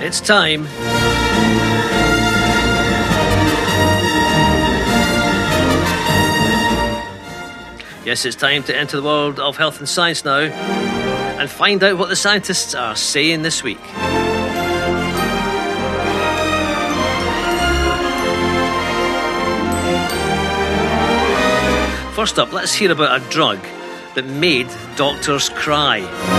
It's time. Yes, it's time to enter the world of health and science now and find out what the scientists are saying this week. First up, let's hear about a drug that made doctors cry.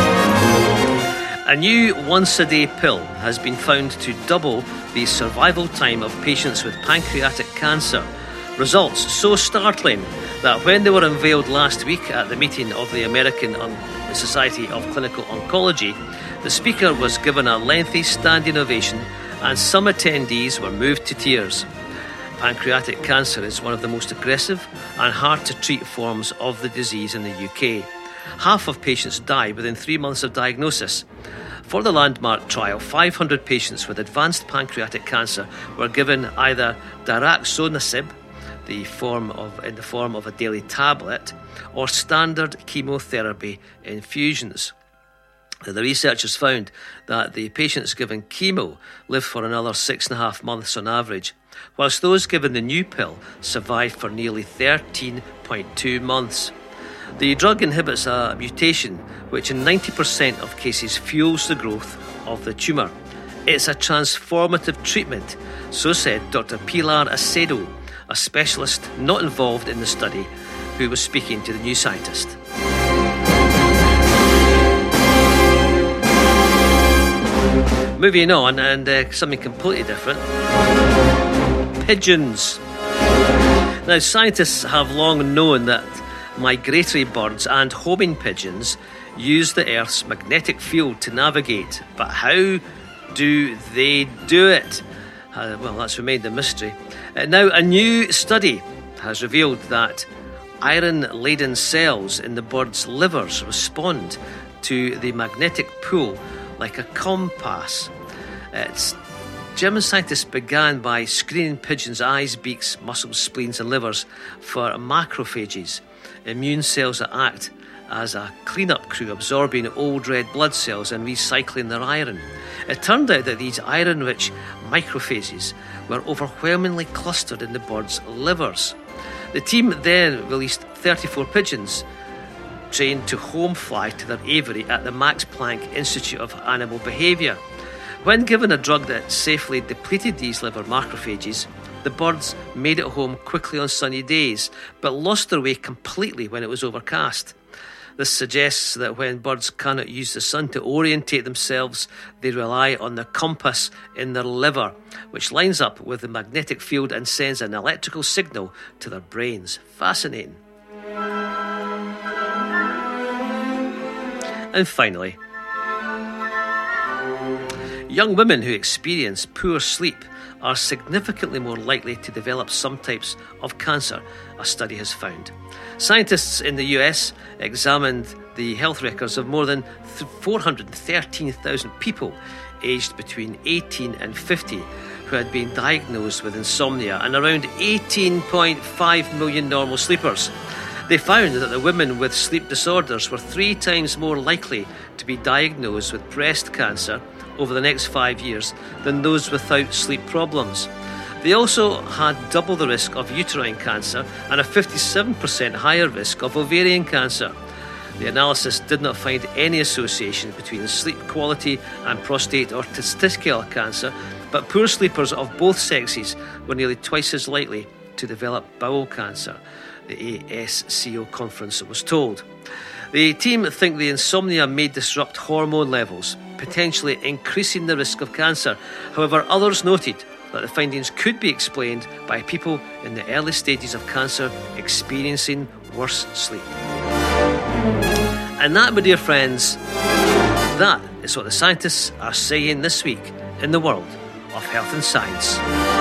A new once-a-day pill has been found to double the survival time of patients with pancreatic cancer. Results so startling that when they were unveiled last week at the meeting of the American Society of Clinical Oncology, the speaker was given a lengthy standing ovation and some attendees were moved to tears. Pancreatic cancer is one of the most aggressive and hard-to-treat forms of the disease in the UK. Half of patients die within 3 months of diagnosis. For the landmark trial, 500 patients with advanced pancreatic cancer were given either daraxonrasib, in the form of a daily tablet, or standard chemotherapy infusions. The researchers found that the patients given chemo lived for another 6.5 months on average, whilst those given the new pill survived for nearly 13.2 months. The drug inhibits a mutation which in 90% of cases fuels the growth of the tumour. It's a transformative treatment, so said Dr. Pilar Acedo, a specialist not involved in the study, who was speaking to the New Scientist. Moving on, and something completely different. Pigeons. Now, scientists have long known that migratory birds and homing pigeons use the Earth's magnetic field to navigate. But how do they do it? Well, that's remained a mystery. Now, a new study has revealed that iron-laden cells in the birds' livers respond to the magnetic pull like a compass. German scientists began by screening pigeons' eyes, beaks, muscles, spleens and livers for macrophages, immune cells that act as a clean-up crew, absorbing old red blood cells and recycling their iron. It turned out that these iron-rich macrophages were overwhelmingly clustered in the birds' livers. The team then released 34 pigeons trained to home fly to their aviary at the Max Planck Institute of Animal Behaviour. When given a drug that safely depleted these liver macrophages, the birds made it home quickly on sunny days, but lost their way completely when it was overcast. This suggests that when birds cannot use the sun to orientate themselves, they rely on the compass in their liver, which lines up with the magnetic field and sends an electrical signal to their brains. Fascinating. And finally, young women who experience poor sleep are significantly more likely to develop some types of cancer, a study has found. Scientists in the US examined the health records of more than 413,000 people aged between 18 and 50 who had been diagnosed with insomnia, and around 18.5 million normal sleepers. They found that the women with sleep disorders were 3 times more likely to be diagnosed with breast cancer over the next 5 years than those without sleep problems. They also had double the risk of uterine cancer and a 57% higher risk of ovarian cancer. The analysis did not find any association between sleep quality and prostate or testicular cancer, but poor sleepers of both sexes were nearly twice as likely to develop bowel cancer, the ASCO conference was told. The team think the insomnia may disrupt hormone levels, potentially increasing the risk of cancer. However, others noted that the findings could be explained by people in the early stages of cancer experiencing worse sleep. And that, my dear friends, that is what the scientists are saying this week in the world of health and science.